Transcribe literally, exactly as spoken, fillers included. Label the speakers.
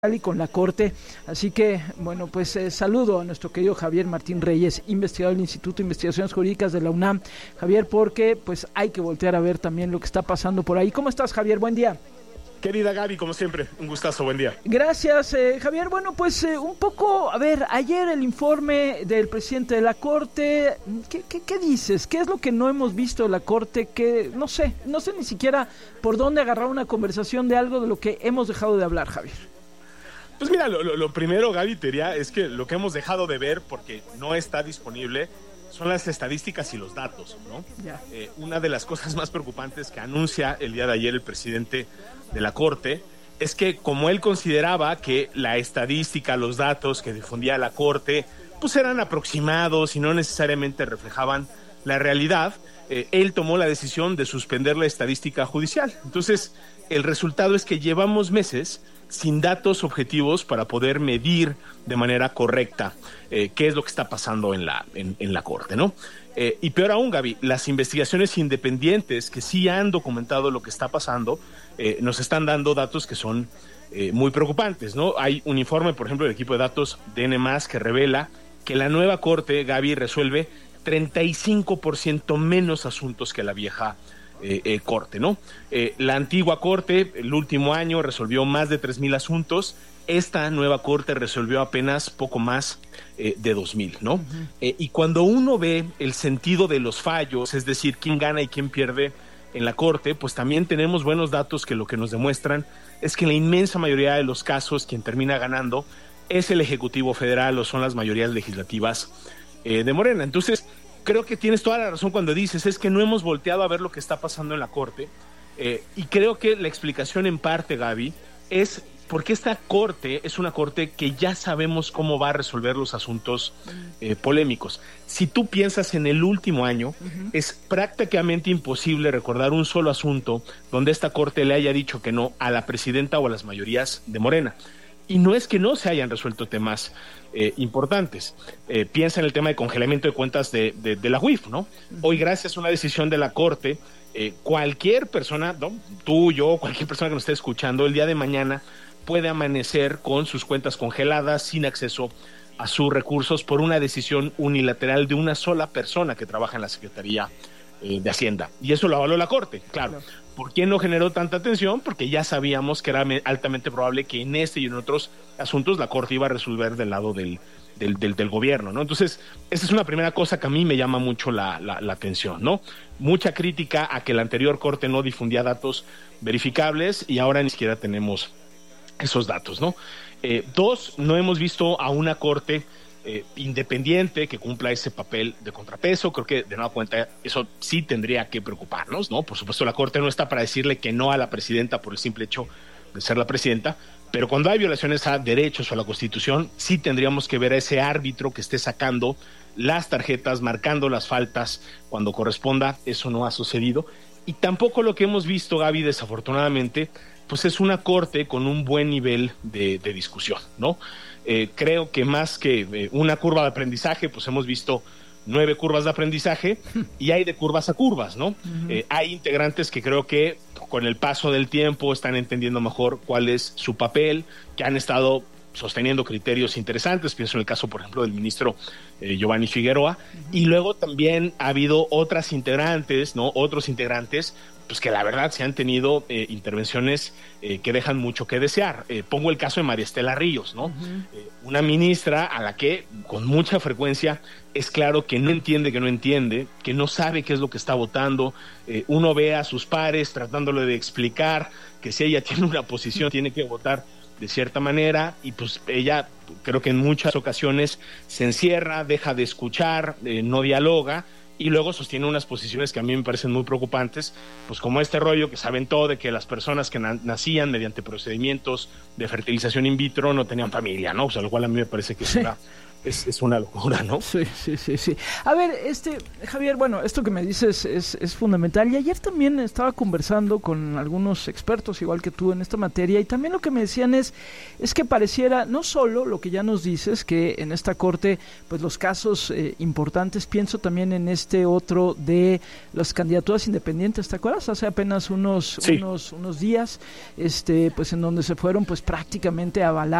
Speaker 1: y con la Corte, así que bueno, pues eh, saludo a nuestro querido Javier Martín Reyes, investigador del Instituto de Investigaciones Jurídicas de la UNAM. Javier, porque pues hay que voltear a ver también lo que está pasando por ahí. ¿Cómo estás, Javier? Buen día.
Speaker 2: Querida Gaby, como siempre, un gustazo, buen día.
Speaker 1: Gracias, eh, Javier. Bueno, pues eh, un poco, a ver, ayer el informe del presidente de la Corte, ¿qué, qué, qué dices? ¿Qué es lo que no hemos visto de la Corte? Que no sé, no sé ni siquiera por dónde agarrar una conversación de algo de lo que hemos dejado de hablar, Javier.
Speaker 2: Pues mira, lo, lo, lo primero, Gaby, te diría, es que lo que hemos dejado de ver, porque no está disponible, son las estadísticas y los datos, ¿no?
Speaker 1: Ya.
Speaker 2: Eh, una de las cosas más preocupantes que anuncia el día de ayer el presidente de la Corte es que, como él consideraba que la estadística, los datos que difundía la Corte, pues eran aproximados y no necesariamente reflejaban la realidad, eh, él tomó la decisión de suspender la estadística judicial. Entonces, el resultado es que llevamos meses sin datos objetivos para poder medir de manera correcta eh, qué es lo que está pasando en la, en, en la Corte, ¿no? Eh, y peor aún, Gaby, las investigaciones independientes que sí han documentado lo que está pasando, eh, nos están dando datos que son eh, muy preocupantes, ¿no? Hay un informe, por ejemplo, del equipo de datos de N más que revela que la nueva Corte, Gaby, resuelve treinta y cinco por ciento menos asuntos que la vieja Eh, eh, Corte, ¿no? Eh, la antigua Corte, el último año, resolvió más de tres mil asuntos. Esta nueva Corte resolvió apenas poco más eh, de dos mil, ¿no? Uh-huh. Eh, y cuando uno ve el sentido de los fallos, es decir, quién gana y quién pierde en la Corte, pues también tenemos buenos datos que lo que nos demuestran es que en la inmensa mayoría de los casos quien termina ganando es el Ejecutivo Federal o son las mayorías legislativas eh, de Morena. Entonces, creo que tienes toda la razón cuando dices, es que no hemos volteado a ver lo que está pasando en la Corte, eh, y creo que la explicación en parte, Gaby, es porque esta Corte es una Corte que ya sabemos cómo va a resolver los asuntos eh, polémicos. Si tú piensas en el último año, uh-huh. es prácticamente imposible recordar un solo asunto donde esta Corte le haya dicho que no a la presidenta o a las mayorías de Morena. Y no es que no se hayan resuelto temas eh, importantes. Eh, piensa en el tema de congelamiento de cuentas de, de, de la U I F, ¿no? Hoy, gracias a una decisión de la Corte, eh, cualquier persona, ¿no? Tú, yo, cualquier persona que nos esté escuchando, el día de mañana puede amanecer con sus cuentas congeladas, sin acceso a sus recursos, por una decisión unilateral de una sola persona que trabaja en la Secretaría eh, de Hacienda. Y eso lo avaló la Corte, claro. claro. ¿Por qué no generó tanta atención? Porque ya sabíamos que era altamente probable que en este y en otros asuntos la Corte iba a resolver del lado del, del, del, del gobierno, ¿no? Entonces, esa es una primera cosa que a mí me llama mucho la, la, la atención, ¿no? Mucha crítica a que la anterior Corte no difundía datos verificables y ahora ni siquiera tenemos esos datos, ¿no? Eh, dos, no hemos visto a una Corte Eh, independiente que cumpla ese papel de contrapeso. Creo que de nueva cuenta eso sí tendría que preocuparnos, ¿no? Por supuesto, la Corte no está para decirle que no a la presidenta por el simple hecho de ser la presidenta, pero cuando hay violaciones a derechos o a la Constitución, sí tendríamos que ver a ese árbitro que esté sacando las tarjetas, marcando las faltas cuando corresponda. Eso no ha sucedido. Y tampoco lo que hemos visto, Gaby, desafortunadamente, pues es una Corte con un buen nivel de, de discusión, ¿no? Eh, creo que más que eh, una curva de aprendizaje, pues hemos visto nueve curvas de aprendizaje y hay de curvas a curvas, ¿no? Uh-huh. Eh, hay integrantes que creo que con el paso del tiempo están entendiendo mejor cuál es su papel, que han estado sosteniendo criterios interesantes. Pienso en el caso, por ejemplo, del ministro eh, Giovanni Figueroa. Uh-huh. Y luego también ha habido otras integrantes, ¿no? Otros integrantes, pues que la verdad se han tenido eh, intervenciones eh, que dejan mucho que desear. Eh, pongo el caso de María Estela Ríos, ¿no? Uh-huh. Eh, una ministra a la que con mucha frecuencia es claro que no entiende, que no entiende, que no sabe qué es lo que está votando. Eh, uno ve a sus pares tratándole de explicar que si ella tiene una posición tiene que votar de cierta manera, y pues ella creo que en muchas ocasiones se encierra, deja de escuchar, eh, no dialoga, y luego sostiene unas posiciones que a mí me parecen muy preocupantes, pues como este rollo que saben todo de que las personas que na- nacían mediante procedimientos de fertilización in vitro no tenían familia, ¿no? O sea, lo cual a mí me parece que es una es, es una locura, ¿no?
Speaker 1: Sí, sí, sí, sí. A ver, este, Javier, bueno, esto que me dices es, es fundamental. Y ayer también estaba conversando con algunos expertos, igual que tú, en esta materia, y también lo que me decían es, es que pareciera, no solo lo que ya nos dices, que en esta corte, pues los casos eh, importantes, pienso también en este otro de las candidaturas independientes, ¿te acuerdas? Hace apenas unos,
Speaker 2: sí.
Speaker 1: unos, unos días, este, pues en donde se fueron, pues prácticamente a avalar